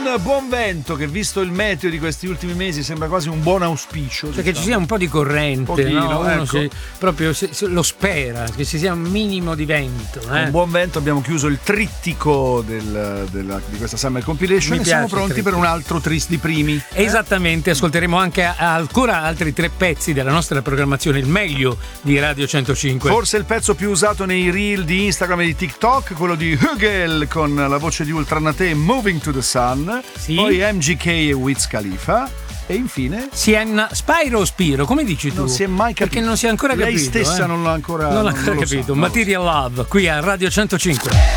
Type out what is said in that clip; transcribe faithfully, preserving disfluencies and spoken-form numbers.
un buon vento che, visto il meteo di questi ultimi mesi, sembra quasi un buon auspicio. Cioè che ci sia un po' di corrente, Pochino, no? Uno ecco. si, proprio si, si- lo spera, che ci sia un minimo di vento. Con Eh? un buon vento abbiamo chiuso il trittico del- della- di questa Summer Compilation Mi e siamo piace il pronti per trittico. un altro tris di primi. Esattamente, ascolteremo anche a- ancora altri tre pezzi della nostra programmazione, il meglio di Radio centocinque. Forse il pezzo più usato nei reel di Instagram e di TikTok, quello di Hugel con la voce di Ultranate, Moving to the Sun, Sì. poi M G K e Wiz Khalifa e infine Sienna, Spyro o Spiro, come dici tu? non si è mai capito. Perché non si è ancora Lei capito. stessa eh. non l'ha ancora Non l'ha non ancora lo sa, capito. non lo sa. Material Love qui a Radio centocinque.